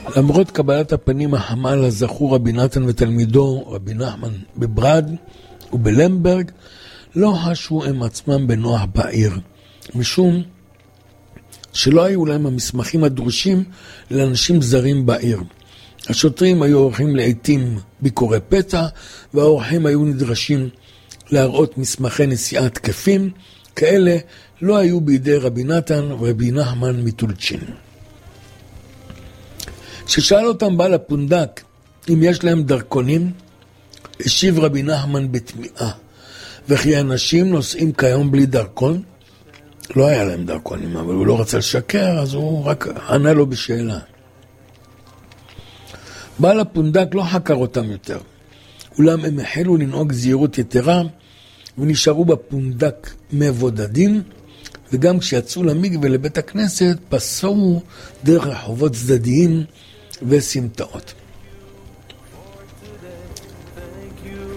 למרות קבלת הפנים החמה לזכור רבי נתן ותלמידו רבי נחמן בברד ובלמברג, לא חשו הם עצמם בנוח בעיר, משום שלא היו להם המסמכים הדרושים לאנשים זרים בעיר. השוטרים היו עורכים לעתים ביקורי פתע, והאורחים היו נדרשים להראות מסמכי נסיעה תקפים, כאלה לא היו בידי רבי נתן ורבי נחמן מטולצ'ין. כששאל אותם בעל הפונדק אם יש להם דרכונים, השיב רבי נחמן בתמיעה, וכי אנשים נוסעים כיום בלי דרכון? לא היה להם דרכונים, אבל הוא לא רצה לשקר, אז הוא רק ענה לו בשאלה. בעל הפונדק לא חקר אותם יותר, אולם הם החלו לנהוג זהירות יתרה, ונשארו בפונדק מבודדים, וגם כשיצאו למקווה לבית הכנסת, פסעו דרך רחובות צדדיים וסמטאות.